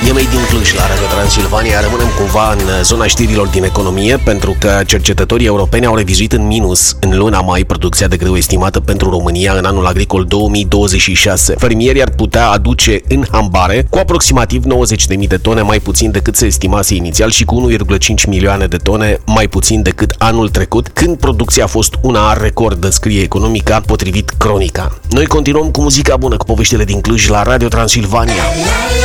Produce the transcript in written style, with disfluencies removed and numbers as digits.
E Made in Cluj la Radio Transilvania. Rămânem cumva în zona știrilor din economie, pentru că cercetătorii europeni au revizuit în minus în luna mai producția de grâu estimată pentru România în anul agricol 2026. Fermierii ar putea aduce în ambare cu aproximativ 90.000 de tone mai puțin decât se estimase inițial și cu 1,5 milioane de tone mai puțin decât anul trecut, când producția a fost una record, scrie Economica, potrivit Cronica. Noi continuăm cu muzica bună, cu poveștile din Cluj la Radio Transilvania.